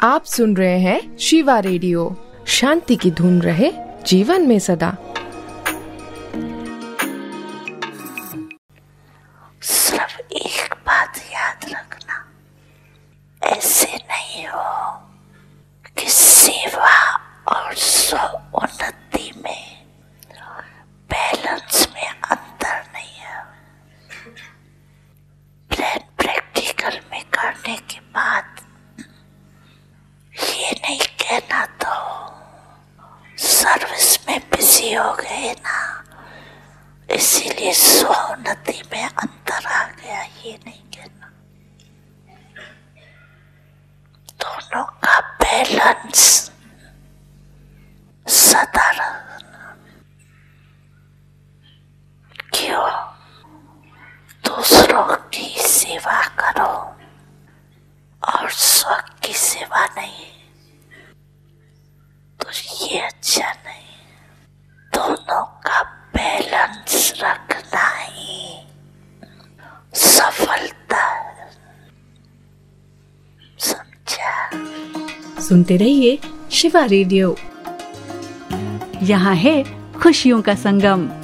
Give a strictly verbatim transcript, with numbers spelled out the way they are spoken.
आप सुन रहे हैं शिवा रेडियो। शांति की धुन रहे जीवन में सदा। सिर्फ एक बात याद रखना, ऐसे नहीं हो कि सेवा और स्व उन्नति में बैलेंस में अंतर नहीं है। प्लान प्रैक्टिकल में करने के बाद ये नहीं कहना तो सर्विस में बिजी हो गए ना, इसीलिए स्वोन्नति में अंतर आ गया, ये नहीं कहना। दोनों का बैलेंस सदा रखना। क्यों? दूसरों की सेवा करो और स्व की सेवा नहीं, तो ये अच्छा नहीं। दोनों का बैलेंस रखना ही सफलता है, समझा? सुनते रहिए शिवा रेडियो। यहाँ है खुशियों का संगम।